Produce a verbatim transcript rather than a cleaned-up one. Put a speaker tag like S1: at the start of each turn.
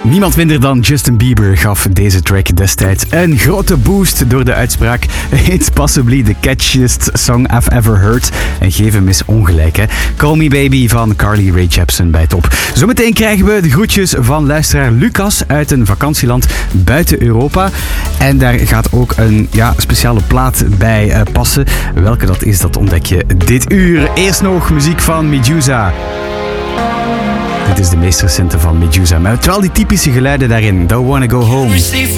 S1: Niemand minder dan Justin Bieber gaf deze track destijds een grote boost door de uitspraak It's possibly the catchiest song I've ever heard. En geef hem eens ongelijk, hè. Call Me Baby van Carly Rae Jepsen bij top. Zometeen krijgen we de groetjes van luisteraar Lucas uit een vakantieland buiten Europa. En daar gaat ook een ja, speciale plaat bij uh, passen. Welke dat is, dat ontdek je dit uur. Eerst nog muziek van Medusa. Dit is de meest recente van Medusa, maar terwijl die typische geluiden daarin. Don't Wanna Go Home.